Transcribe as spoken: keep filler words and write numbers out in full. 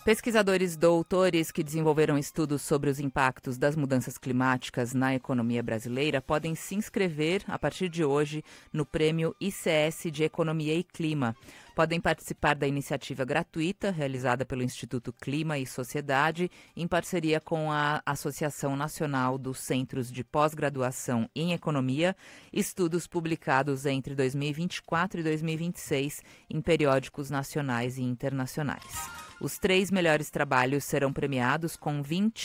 Pesquisadores doutores que desenvolveram estudos sobre os impactos das mudanças climáticas na economia brasileira podem se inscrever, a partir de hoje, no Prêmio I C S de Economia e Clima. Podem participar da iniciativa gratuita realizada pelo Instituto Clima e Sociedade, em parceria com a Associação Nacional dos Centros de Pós-Graduação em Economia, estudos publicados entre dois mil e vinte e quatro e dois mil e vinte e seis em periódicos nacionais e internacionais. Os três melhores trabalhos serão premiados com vinte